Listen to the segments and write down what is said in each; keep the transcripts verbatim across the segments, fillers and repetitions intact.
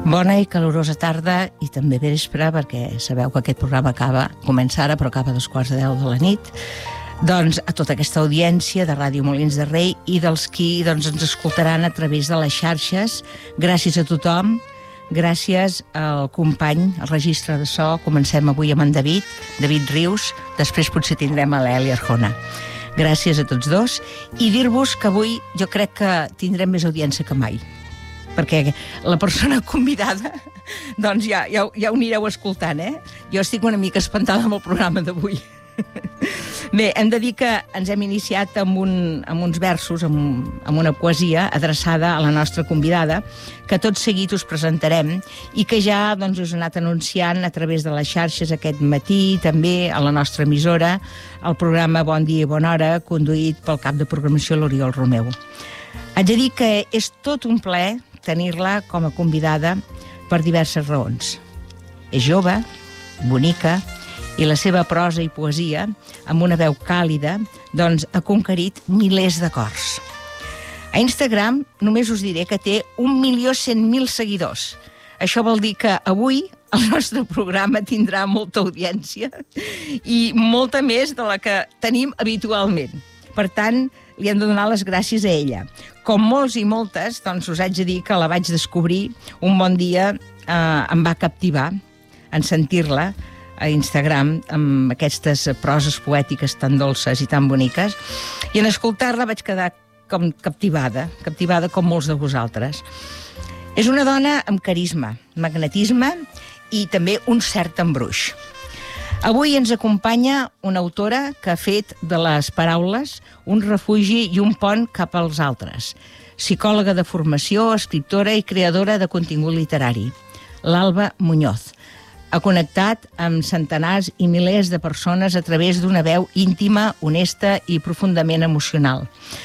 Bona i calorosa tarda i també vespre, perquè sabeu que aquest programa acaba, comença ara, però acaba a dos quarts de deu de la nit. Doncs a tota aquesta audiència de Ràdio Molins de Rei i dels qui doncs, ens escoltaran a través de les xarxes. Gràcies a tothom, gràcies al company, al registre de so. Comencem avui amb en David, David Rius, després potser tindrem a l'Eli Arjona. Gràcies a tots dos i dir-vos que avui jo crec que tindrem més audiència que mai, perquè la persona convidada doncs ja, ja, ja ho anireu escoltant, eh? Jo estic una mica espantada amb el programa d'avui. Bé, hem de dir que ens hem iniciat amb, un, amb uns versos, amb, amb una poesia adreçada a la nostra convidada, que tot seguit us presentarem i que ja doncs, us he anat anunciant a través de les xarxes aquest matí, també a la nostra emissora, el programa Bon Dia i Bona Hora, conduït pel cap de programació l'Oriol Romeu. Haig de dir que és tot un plaer tenir-la com a convidada per diverses raons. És jove, bonica, i la seva prosa i poesia, amb una veu càlida, doncs ha conquerit milers de cors. A Instagram només us diré que té un milió cent mil seguidors. Això vol dir que avui el nostre programa tindrà molta audiència i molta més de la que tenim habitualment. Per tant, li hem de donar les gràcies a ella. Com molts i moltes, doncs us haig de dir que la vaig descobrir un bon dia, eh, em va captivar en sentir-la a Instagram amb aquestes proses poètiques tan dolces i tan boniques, i en escoltar-la vaig quedar com captivada, captivada com molts de vosaltres. És una dona amb carisma, magnetisme i també un cert embruix. Avui ens acompanya una autora que ha fet de les paraules un refugi i un pont cap als altres. Psicòloga de formació, escriptora i creadora de contingut literari. l'Alba Muñoz. Ha connectat amb centenars i milers de persones a través d'una veu íntima, honesta i profundament emocional.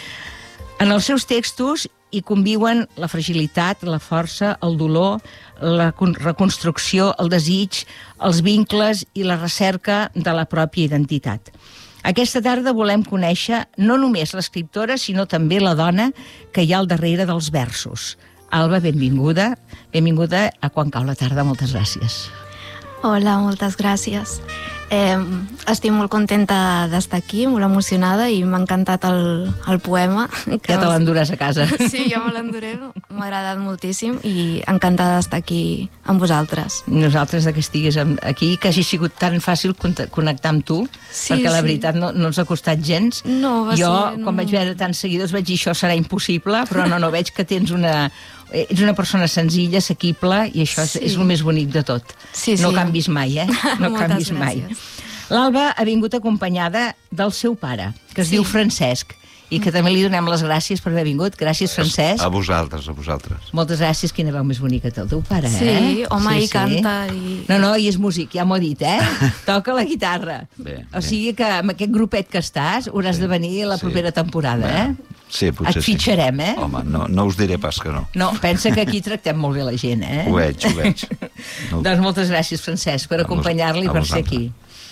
En els seus textos hi conviuen la fragilitat, la força, el dolor, la reconstrucció, el desig, els vincles i la recerca de la pròpia identitat. Aquesta tarda volem conèixer no només l'escriptora, sinó també la dona que hi ha al darrere dels versos. Alba, benvinguda. Benvinguda a Quan cau la tarda. Moltes gràcies. Hola, moltes gràcies. Eh, estic molt contenta d'estar aquí, molt emocionada, i m'ha encantat el, el poema. Que ja te l'enduràs a casa. Sí, ja me l'enduré. M'ha agradat moltíssim i encantada d'estar aquí amb vosaltres. Nosaltres que estiguis aquí, que hagi sigut tan fàcil connectar amb tu, sí, perquè la sí. veritat no, no ens ha costat gens. No, va jo, ser... quan no... vaig veure tants seguidors, vaig dir això serà impossible, però no, no, veig que tens una... Ets una persona senzilla, assequible, i això sí. és el més bonic de tot. Sí, no sí. canvis mai, eh? No canvis gràcies. mai. L'Alba ha vingut acompanyada del seu pare, que es sí. diu Francesc, i que també li donem les gràcies per haver vingut. Gràcies, Francesc. A vosaltres, a vosaltres. Moltes gràcies. Quina veu més bonica té el teu pare, sí, eh? Sí, home, sí, i canta. I... No, no, i és músic, ja m'ho ha dit, eh? Toca la guitarra. Bé, o sigui que amb aquest grupet que estàs hauràs sí, de venir la propera sí. temporada, bé. eh? Sí, potser Et fitxarem, sí. eh? Home, no, no us diré pas que no. No, pensa que aquí tractem molt bé la gent, eh? Ho veig, ho veig. No. Doncs moltes gràcies, Francesc, per acompanyar-li i per ser aquí.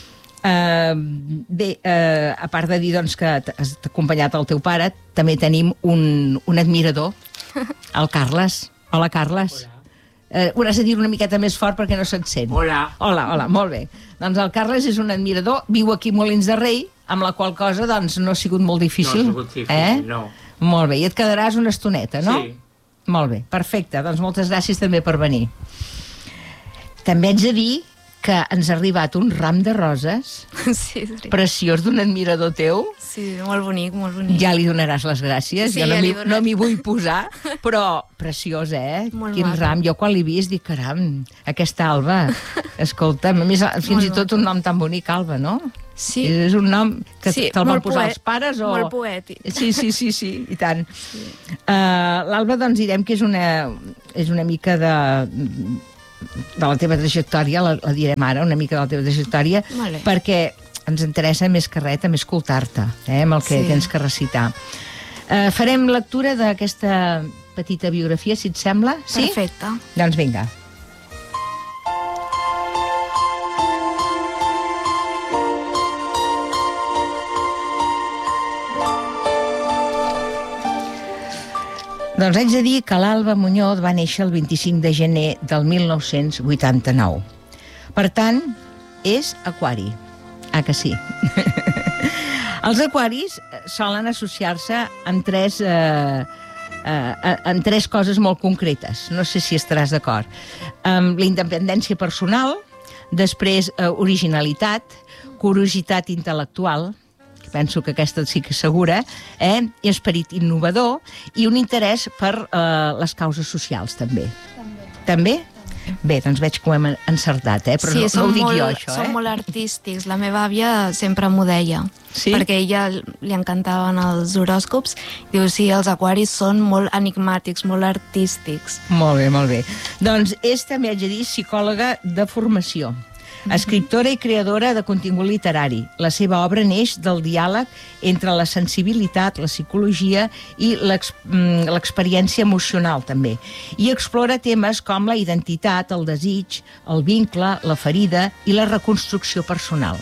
Uh, bé, uh, a part de dir doncs, que has acompanyat el teu pare, també tenim un, un admirador, el Carles. Hola, Carles. Hola. Uh, ho has de dir una miqueta més fort perquè no se't sent. Hola. Hola, hola, molt bé. Doncs el Carles és un admirador, viu aquí a Molins de Rei, amb la qual cosa doncs, no ha sigut molt difícil. No ha sigut difícil, eh? no. Molt bé, i et quedaràs una estoneta, no? Sí. Molt bé, perfecte. Doncs moltes gràcies també per venir. També haig de dir que ens ha arribat un ram de roses sí, sí. preciós d'un admirador teu. Sí, molt bonic, molt bonic. Ja li donaràs les gràcies. Sí, jo no ja m'hi donaré. no m'hi vull posar, però preciós, eh? Molt Quin maco. ram. Jo quan l'he vist dic, caram, aquesta Alba, escolta, a més, fins i tot un nom tan bonic, Alba, no? Sí. És un nom que sí, te'l van molt posar poet, els pares? O... Molt poètic. Sí, sí, sí, sí, i tant. Sí. Uh, L'Alba, doncs, direm que és una, és una mica de... de la teva trajectòria, la, la direm ara, una mica de la teva trajectòria, vale. perquè ens interessa més que res també escoltar-te, eh, amb el que sí. tens que recitar. Uh, farem lectura d'aquesta petita biografia, si et sembla? Sí? Perfecte. Doncs vinga. Doncs haig de dir que l'Alba Muñoz va néixer el vint-i-cinc de gener del mil nou-cents vuitanta-nou. Per tant, és aquari. Ah, que sí? Els aquaris solen associar-se amb tres, eh, eh, en tres coses molt concretes. No sé si estaràs d'acord. Amb la independència personal, després eh, originalitat, curiositat intel·lectual, que penso que aquesta sí que és segura, eh, i esperit innovador, i un interès per eh, les causes socials, també. També? També? Bé, doncs veig que ho hem encertat, eh? Però sí, no, no ho dic molt, jo, això. Són eh? molt artístics. La meva àvia sempre m'ho deia. Sí? Perquè a ella li encantaven els horòscops. Diu, sí, els aquaris són molt enigmàtics, molt artístics. Molt bé, molt bé. Doncs és també, haig de dir, psicòloga de formació. Escriptora i creadora de contingut literari. La seva obra neix del diàleg entre la sensibilitat, la psicologia i l'experiència emocional, també. I explora temes com la identitat, el desig, el vincle, la ferida i la reconstrucció personal.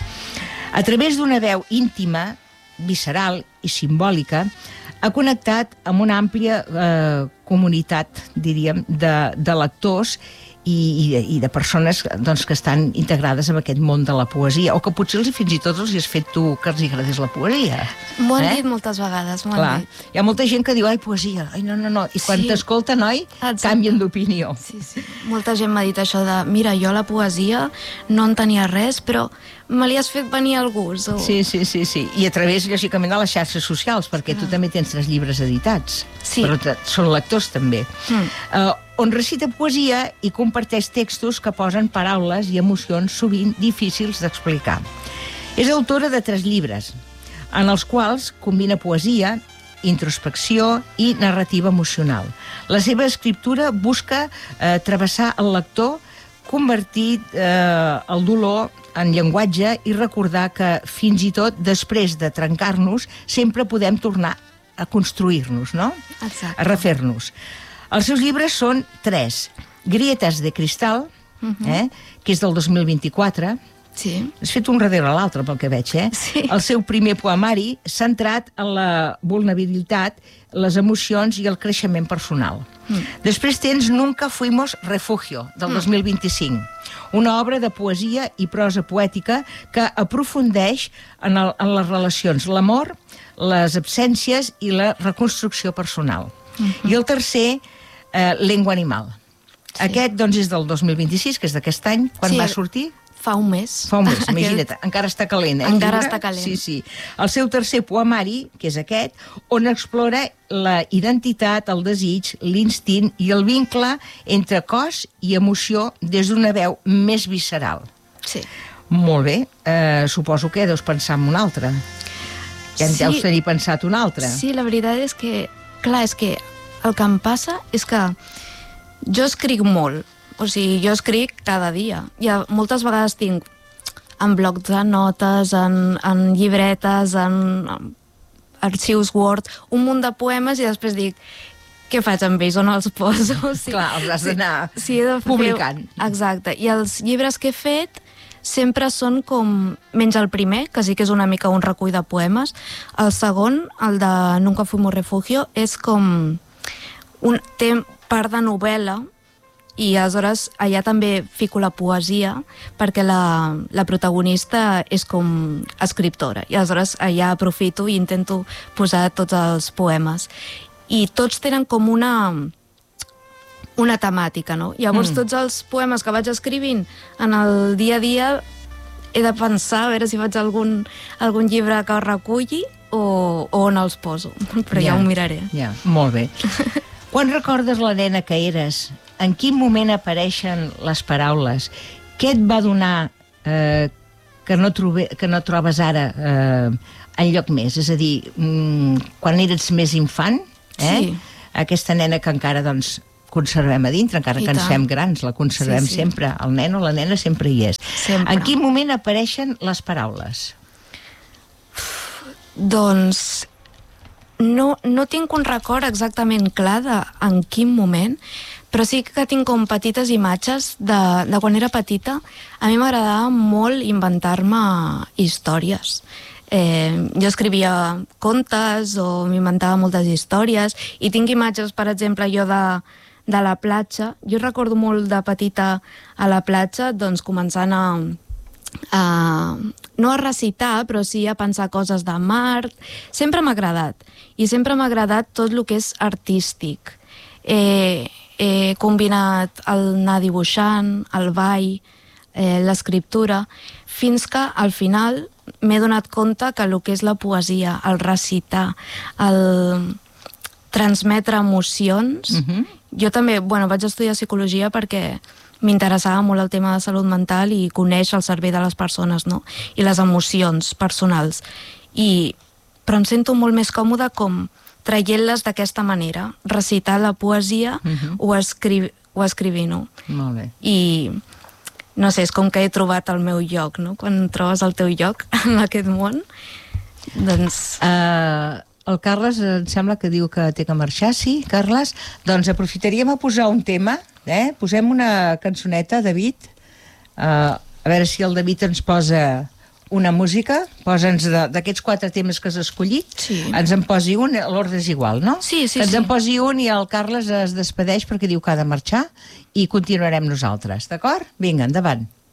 A través d'una veu íntima, visceral i simbòlica, ha connectat amb una àmplia eh, comunitat, diríem, de, de lectors i, i, de, i de persones doncs, que estan integrades en aquest món de la poesia, o que potser els, fins i tot els has fet tu que els agradés la poesia. M'ho han eh? dit moltes vegades, m'ho Clar. han dit. Hi ha molta gent que diu, ai, poesia, ai, no, no, no, i quan Sí. t'escolta, noi, Exacte. canvien d'opinió. Sí, sí. Molta gent m'ha dit això de, mira, jo la poesia no en tenia res, però me li has fet venir al gust. O... Sí, sí, sí, sí. I a través, lògicament, de les xarxes socials, perquè tu també tens tres llibres editats. Sí. Però te- són lectors, també. Mm. Uh, on recita poesia i comparteix textos que posen paraules i emocions sovint difícils d'explicar. És autora de tres llibres, en els quals combina poesia, introspecció i narrativa emocional. La seva escriptura busca eh, travessar el lector, convertir eh, el dolor en llenguatge i recordar que fins i tot després de trencar-nos sempre podem tornar a construir-nos, no? Exacte. A refer-nos. Els seus llibres són tres. Grietas de cristal, eh, que és del dos mil vint-i-quatre. Sí. Has fet un darrere l'altre, pel que veig, eh? Sí. El seu primer poemari centrat en la vulnerabilitat, les emocions i el creixement personal. Mm. Després tens Nunca fuimos refugio, del mm. dos mil vint-i-cinc. Una obra de poesia i prosa poètica que aprofundeix en, el, en les relacions, l'amor, les absències i la reconstrucció personal. Mm-hmm. I el tercer, eh, Lengua animal. Sí. Aquest, doncs, és del dos mil vint-i-sis, que és d'aquest any. Quan Sí. va sortir? Fa un mes. Fa un mes, imagina't, encara està calent, eh? Encara llibre? està calent. Sí, sí. El seu tercer poemari, que és aquest, on explora la identitat, el desig, l'instint i el vincle entre cos i emoció des d'una veu més visceral. Sí. Molt bé. Eh, suposo que deus pensar en un altre. Ja en Sí. deus tenir pensat un altre. Sí, la veritat és que, clar, és que el que em passa és que jo escric molt. O sigui, jo escric cada dia. I moltes vegades tinc en blocs de notes, en, en llibretes, en, en arxius Word, un munt de poemes i després dic, què faig amb ells, on els poso? O sigui, Clar, els has d'anar sí, he de fer- publicant. Exacte. I els llibres que he fet sempre són com, menys el primer, que sí que és una mica un recull de poemes, el segon, el de Nunca fuimos refugio, és com un, té part de novel·la, i aleshores allà també fico la poesia perquè la, la protagonista és com escriptora i aleshores allà aprofito i intento posar tots els poemes i tots tenen com una una temàtica, no? Llavors mm. tots els poemes que vaig escrivint en el dia a dia he de pensar a veure si faig algun, algun llibre que els reculli o, o on els poso, però ja, ja ho miraré. Ja, molt bé. Quan recordes la nena que eres? En quin moment apareixen les paraules? Què et va donar eh, que, no trobe, que no trobes ara eh, enlloc més? És a dir, mm, quan eres més infant, eh? Sí. Aquesta nena que encara doncs, conservem a dintre, encara I que ens tant. fem grans, la conservem Sí, sí. sempre. El nen o la nena sempre hi és. Sempre. En quin moment apareixen les paraules? Doncs no, no tinc un record exactament clar de en quin moment, però sí que tinc com petites imatges de, de quan era petita. A mi m'agradava molt inventar-me històries. Eh, jo escrivia contes o m'inventava moltes històries i tinc imatges, per exemple, jo de, de la platja. Jo recordo molt de petita a la platja, doncs començant a, a no a recitar, però sí a pensar coses de mar. Sempre m'ha agradat. I sempre m'ha agradat tot el que és artístic. Eh, he combinat el anar dibuixant, el ball, eh, l'escriptura, fins que al final m'he donat compte que el que és la poesia, el recitar, el transmetre emocions... Uh-huh. Jo també, bueno, vaig estudiar psicologia perquè m'interessava molt el tema de salut mental i conèixer el cervell de les persones, no? I les emocions personals. I, però em sento molt més còmode com traient-les d'aquesta manera, recitar la poesia uh-huh. o, escri o escrivint-ho. Molt bé. I no sé, és com que he trobat el meu lloc, no? Quan trobes el teu lloc en aquest món, doncs... Uh, el Carles em sembla que diu que té que marxar, sí, Carles? Doncs aprofitaríem a posar un tema, eh? Posem una cançoneta, David. Uh, a veure si el David ens posa una música, posa'ns d'aquests quatre temes que has escollit, sí. ens en posi un, l'ordre és igual, no? Sí, sí, que ens sí. en posi un i el Carles es despedeix perquè diu que ha de marxar i continuarem nosaltres, d'acord? Vinga, endavant.